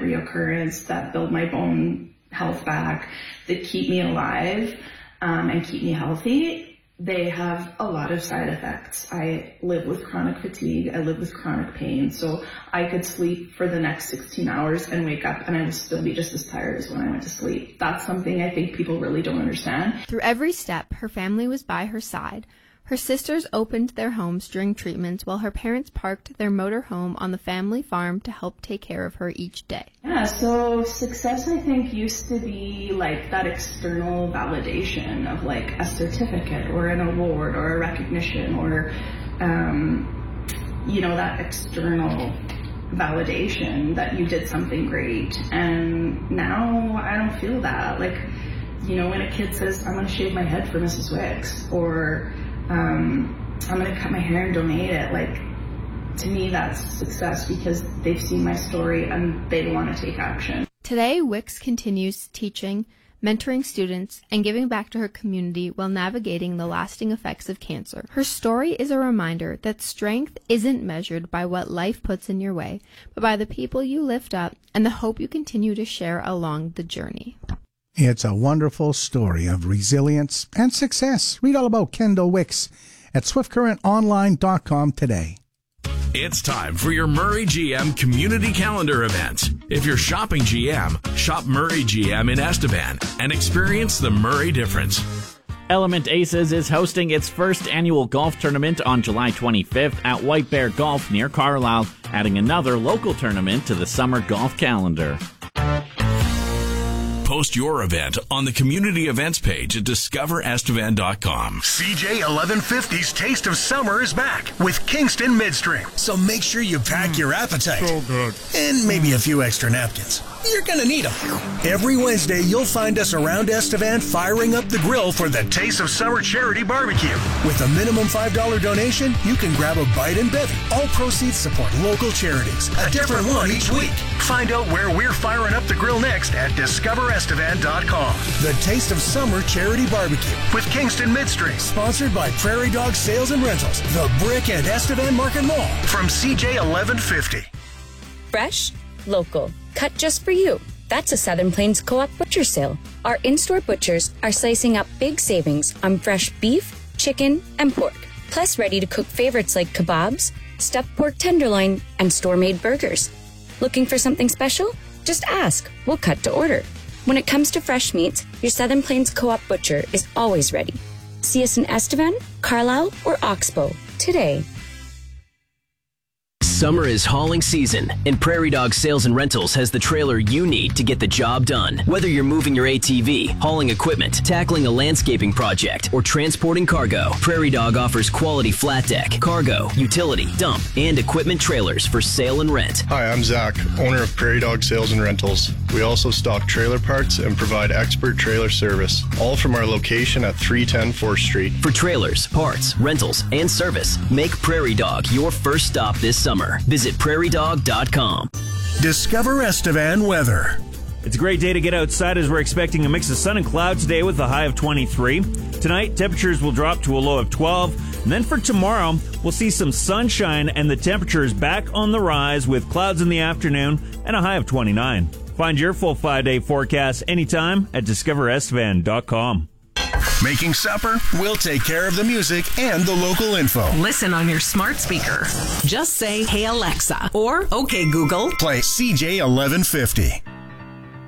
reoccurrence, that build my bone health back, that keep me alive and keep me healthy, they have a lot of side effects. I live with chronic fatigue. I live with chronic pain. So I could sleep for the next 16 hours and wake up and I would still be just as tired as when I went to sleep. That's something I think people really don't understand. Through every step, her family was by her side. Her sisters opened their homes during treatments while her parents parked their motor home on the family farm to help take care of her each day. Yeah, so success, I think, used to be like that external validation of like a certificate or an award or a recognition or, that external validation that you did something great. And now I don't feel that. Like, when a kid says, I'm going to shave my head for Mrs. Wicks, or I'm going to cut my hair and donate it. Like, to me, that's success because they've seen my story and they want to take action. Today, Wicks continues teaching, mentoring students, and giving back to her community while navigating the lasting effects of cancer. Her story is a reminder that strength isn't measured by what life puts in your way, but by the people you lift up and the hope you continue to share along the journey. It's a wonderful story of resilience and success. Read all about Kendall Wicks at swiftcurrentonline.com today. It's time for your Murray GM Community Calendar event. If you're shopping GM, shop Murray GM in Estevan and experience the Murray difference. Element Aces is hosting its first annual golf tournament on July 25th at White Bear Golf near Carlisle, adding another local tournament to the summer golf calendar. Post your event on the community events page at discoverestevan.com. CJ 1150's Taste of Summer is back with Kingston Midstream. So make sure you pack your appetite. So good. And maybe a few extra napkins. You're going to need them. Every Wednesday, you'll find us around Estevan firing up the grill for the Taste of Summer Charity Barbecue. With a minimum $5 donation, you can grab a bite and bevy. All proceeds support local charities. A different one each week. Find out where we're firing up the grill next at discoverestevan.com. The Taste of Summer Charity Barbecue with Kingston Midstream. Sponsored by Prairie Dog Sales and Rentals, The Brick and Estevan Market Mall. From CJ 1150. Fresh, local, cut just for you. That's a Southern Plains Co-op butcher sale. Our in-store butchers are slicing up big savings on fresh beef, chicken, and pork, plus ready-to-cook favorites like kebabs, stuffed pork tenderloin, and store-made burgers. Looking for something special? Just ask. We'll cut to order. When it comes to fresh meats, your Southern Plains Co-op butcher is always ready. See us in Estevan, Carlisle, or Oxbow today. Summer is hauling season, and Prairie Dog Sales and Rentals has the trailer you need to get the job done. Whether you're moving your ATV, hauling equipment, tackling a landscaping project, or transporting cargo, Prairie Dog offers quality flat deck, cargo, utility, dump, and equipment trailers for sale and rent. Hi, I'm Zach, owner of Prairie Dog Sales and Rentals. We also stock trailer parts and provide expert trailer service, all from our location at 310 4th Street. For trailers, parts, rentals, and service, make Prairie Dog your first stop this summer. Visit prairiedog.com. Discover Estevan weather. It's a great day to get outside as we're expecting a mix of sun and clouds today with a high of 23. Tonight, temperatures will drop to a low of 12. And then for tomorrow, we'll see some sunshine and the temperature is back on the rise with clouds in the afternoon and a high of 29. Find your full 5-day forecast anytime at discoverestevan.com. Making supper? We'll take care of the music and the local info. Listen on your smart speaker. Just say, "Hey Alexa," or "Okay Google." Play CJ 1150.